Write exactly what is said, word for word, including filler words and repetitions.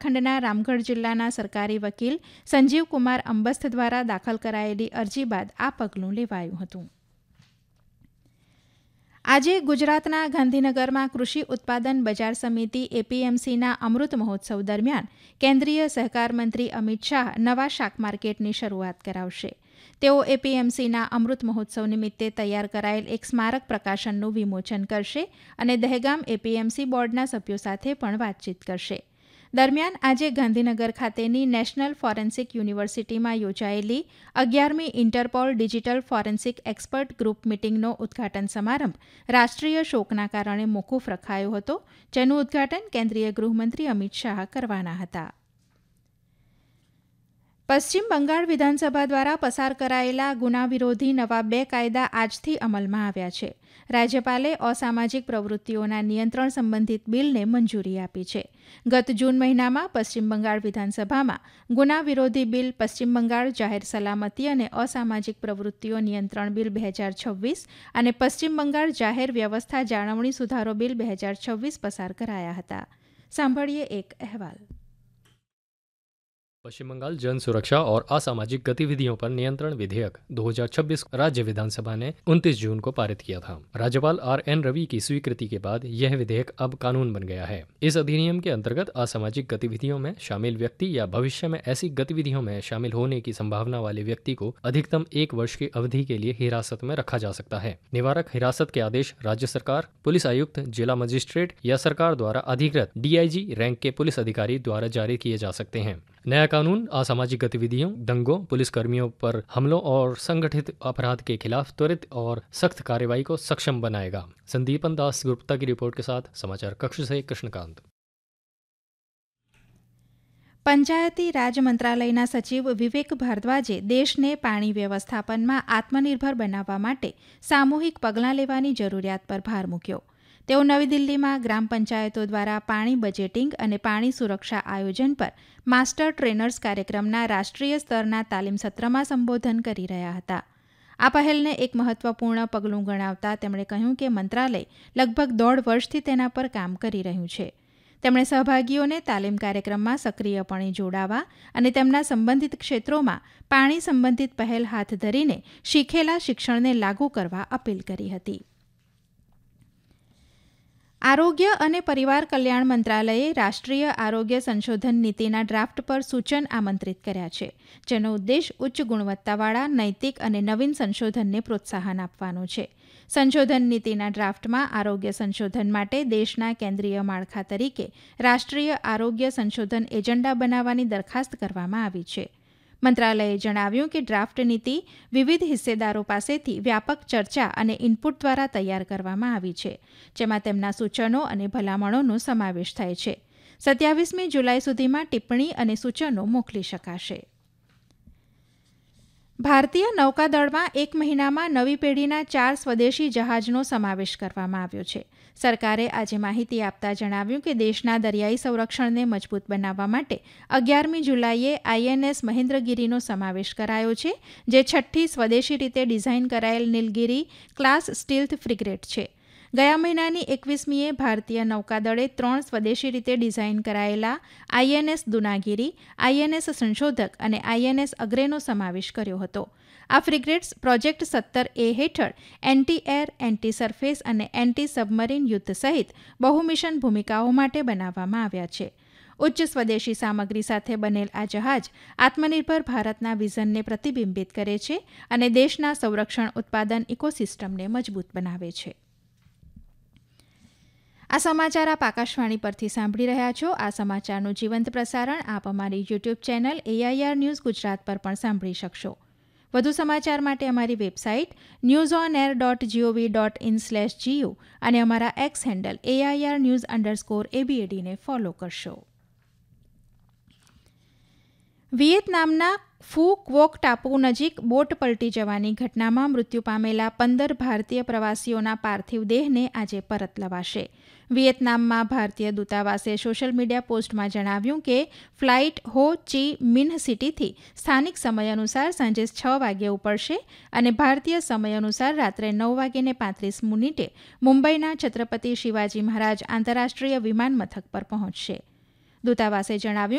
ઉત્તરાખંડના રામગઢ જિલ્લાના સરકારી વકીલ સંજીવ કુમાર અંબસ્થ દ્વારા દાખલ કરાયેલી અરજી બાદ આ પગલું લેવાયું હતું. આજે ગુજરાતના ગાંધીનગરમાં કૃષિ ઉત્પાદન બજાર સમિતિ એપીએમસીના અમૃત મહોત્સવ દરમિયાન કેન્દ્રીય સહકાર મંત્રી અમિત શાહ નવા શાક માર્કેટની શરૂઆત કરાવશે. તેઓ એપીએમસીના અમૃત મહોત્સવ નિમિત્તે તૈયાર કરાયેલ એક સ્મારક પ્રકાશનનું વિમોચન કરશે અને દહેગામ એપીએમસી બોર્ડના સભ્યો સાથે પણ વાતચીત કરશે. દરમિયાન આજે ગાંધીનગર ખાતેની નેશનલ ફોરેન્સિક યુનિવર્સિટીમાં યોજાયેલી અગિયારમી Interpol digital forensic expert group મિટિંગનો ઉદ્ઘાટન સમારંભ રાષ્ટ્રીય શોકના કારણે મોકૂફ રખાયો હતો, જેનું ઉદ્ઘાટન કેન્દ્રીય ગૃહમંત્રી અમિત શાહ કરવાના હતા. પશ્ચિમ બંગાળ વિધાનસભા દ્વારા પસાર કરાયેલા ગુના વિરોધી નવા બે કાયદા આજથી અમલમાં આવ્યા છે. રાજ્યપાલે અસામાજિક પ્રવૃત્તિઓના નિયંત્રણ સંબંધિત બિલને મંજૂરી આપી છે. ગત જૂન મહિનામાં પશ્ચિમ બંગાળ વિધાનસભામાં ગુના વિરોધી બિલ, પશ્ચિમ બંગાળ જાહેર સલામતી અને અસામાજિક પ્રવૃત્તિઓ નિયંત્રણ બિલ બે હજાર છવ્વીસ અને પશ્ચિમ બંગાળ જાહેર વ્યવસ્થા જાળવણી સુધારો બિલ બે હજાર છવ્વીસ પસાર કરાયા હતા. સાંભળીએ એક અહેવાલ. पश्चिम बंगाल जन सुरक्षा और असामाजिक गतिविधियों पर नियंत्रण विधेयक दो हज़ार छब्बीस राज्य विधानसभा ने उनतीस जून को पारित किया था. राज्यपाल आर एन रवि की स्वीकृति के बाद यह विधेयक अब कानून बन गया है. इस अधिनियम के अंतर्गत असामाजिक गतिविधियों में शामिल व्यक्ति या भविष्य में ऐसी गतिविधियों में शामिल होने की संभावना वाले व्यक्ति को अधिकतम एक वर्ष की अवधि के लिए हिरासत में रखा जा सकता है. निवारक हिरासत के आदेश राज्य सरकार, पुलिस आयुक्त, जिला मजिस्ट्रेट या सरकार द्वारा अधिकृत डीआईजी रैंक के पुलिस अधिकारी द्वारा जारी किए जा सकते हैं. नया कानून असामाजिक गतिविधियों, दंगों, पुलिसकर्मियों पर हमलों और संगठित अपराध के खिलाफ त्वरित और सख्त कार्रवाई को सक्षम बनाएगा. संदीपन दास गुप्ता की रिपोर्ट के साथ समाचार कक्ष से कृष्णकांत. પંચાયતી રાજ મંત્રાલયના સચિવ વિવેક ભારદ્વાજે દેશને પાણી વ્યવસ્થાપનમાં આત્મનિર્ભર બનાવવા માટે સામૂહિક પગલાં લેવાની જરૂરિયાત પર ભાર મૂક્યો. તેઓ નવી દિલ્હીમાં ગ્રામ પંચાયતો દ્વારા પાણી બજેટિંગ અને પાણી સુરક્ષા આયોજન પર માસ્ટર ટ્રેનર્સ કાર્યક્રમના રાષ્ટ્રીય સ્તરના તાલીમ સત્રમાં સંબોધન કરી રહ્યા હતા. આ પહેલને એક મહત્વપૂર્ણ પગલું ગણાવતા તેમણે કહ્યું કે મંત્રાલય લગભગ દોઢ વર્ષથી તેના પર કામ કરી રહ્યું છે. તેમણે સહભાગીઓને તાલીમ કાર્યક્રમમાં સક્રિયપણે જોડાવા અને તેમના સંબંધિત ક્ષેત્રોમાં પાણી સંબંધિત પહેલ હાથ ધરીને શીખેલા શિક્ષણને લાગુ કરવા અપીલ કરી હતી. આરોગ્ય અને પરિવાર કલ્યાણ મંત્રાલયે રાષ્ટ્રીય આરોગ્ય સંશોધન નીતિના ડ્રાફ્ટ પર સૂચન આમંત્રિત કર્યા છે, જેનો ઉદ્દેશ ઉચ્ચ ગુણવત્તાવાળા, નૈતિક અને નવીન સંશોધનને પ્રોત્સાહન આપવાનો છે. સંશોધન નીતિના ડ્રાફ્ટમાં આરોગ્ય સંશોધન માટે દેશના કેન્દ્રીય માળખા તરીકે રાષ્ટ્રીય આરોગ્ય સંશોધન એજન્ડા બનાવવાની દરખાસ્ત કરવામાં આવી છે. મંત્રાલયે જણાવ્યું કે ડ્રાફ્ટ નીતિ વિવિધ હિસ્સેદારો પાસેથી વ્યાપક ચર્ચા અને ઇનપુટ દ્વારા તૈયાર કરવામાં આવી છે, જેમાં તેમના સૂચનો અને ભલામણોનો સમાવેશ થાય છે. સત્યાવીસમી જુલાઈ સુધીમાં ટિપ્પણી અને સૂચનો મોકલી શકાશે. ભારતીય નૌકાદળમાં એક મહિનામાં નવી પેઢીના ચાર સ્વદેશી જહાજનો સમાવેશ કરવામાં આવ્યો છે. સરકારે આજે માહિતી આપતા જણાવ્યું કે દેશના દરિયાઈ સંરક્ષણને મજબૂત બનાવવા માટે અગિયારમી જુલાઈએ આઈએનએસ મહેન્દ્રગીરીનો સમાવેશ કરાયો છે, જે છઠ્ઠી સ્વદેશી રીતે ડિઝાઇન કરાયેલ નીલગિરી ક્લાસ સ્ટીલ્થ ફ્રિગેટ છે. ગયા મહિનાની એકવીસમીએ ભારતીય નૌકાદળે ત્રણ સ્વદેશી રીતે ડિઝાઇન કરાયેલા આઈએનએસ દુનાગીરી, આઈએનએસ સંશોધક અને આઈએનએસ અગ્રેનો સમાવેશ કર્યો હતો. આ ફ્રિગેટ્સ પ્રોજેક્ટ સત્તર એ હેઠળ એન્ટી એર, એન્ટી સરફેસ અને એન્ટી સબમરીન યુદ્ધ સહિત બહુમિશન ભૂમિકાઓ માટે બનાવવામાં આવ્યા છે. ઉચ્ચ સ્વદેશી સામગ્રી સાથે બનેલ આ જહાજ આત્મનિર્ભર ભારતના વિઝનને પ્રતિબિંબિત કરે છે અને દેશના સંરક્ષણ ઉત્પાદન ઇકોસિસ્ટમને મજબૂત બનાવે છે. આ સમાચાર આપ આકાશવાણી પરથી સાંભળી રહ્યા છો. આ સમાચારનું જીવંત પ્રસારણ આપ અમારી YouTube channel AIR news Gujarat પર પણ સાંભળી શકશો. વધુ સમાચાર માટે અમારી website news on air dot GOV dot in slash GU અને અમારા x handle AIR news underscore એબીએડીને follow કરશો. વિયેતનામના ફુ ક્વોક ટાપુ નજીક બોટ પલટી જવાની ઘટનામાં મૃત્યુ પામેલા પંદર ભારતીય પ્રવાસીઓના પાર્થિવ દેહને આજે પરત લવાશે. વિયેતનામમાં ભારતીય દૂતાવાસે સોશિયલ મીડિયા પોસ્ટમાં જણાવ્યું કે ફ્લાઇટ હો ચી મિન્હ સિટીથી સ્થાનિક સમય અનુસાર સાંજે છ વાગ્યે ઉપડશે અને ભારતીય સમય અનુસાર રાત્રે નવ વાગ્યે પાંત્રીસ મિનિટે મુંબઈના છત્રપતિ શિવાજી મહારાજ આંતરરાષ્ટ્રીય વિમાન મથક પર પહોંચશે. દૂતાવાસે જણાવ્યું